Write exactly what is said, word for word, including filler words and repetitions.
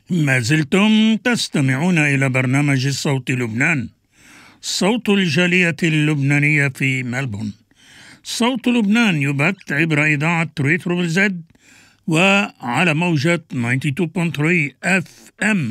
ما زلتم تستمعون إلى برنامج صوت لبنان، صوت الجالية اللبنانية في ملبون. صوت لبنان يبث عبر إذاعة ريترو زد وعلى موجة تسعة وتسعين فاصلة ثلاثة اف ام